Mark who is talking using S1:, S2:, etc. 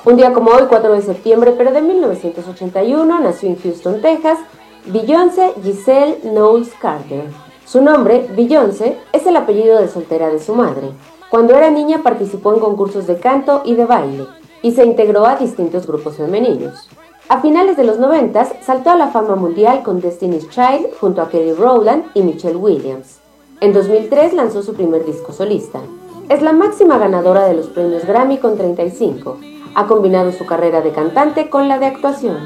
S1: Un día como hoy, 4 de septiembre, pero de 1981, nació en Houston, Texas, Beyoncé Giselle Knowles Carter. Su nombre, Beyoncé, es el apellido de soltera de su madre. Cuando era niña participó en concursos de canto y de baile, y se integró a distintos grupos femeninos. A finales de los 90 saltó a la fama mundial con Destiny's Child junto a Kelly Rowland y Michelle Williams. En 2003 lanzó su primer disco solista. Es la máxima ganadora de los premios Grammy con 35. Ha combinado su carrera de cantante con la de actuación.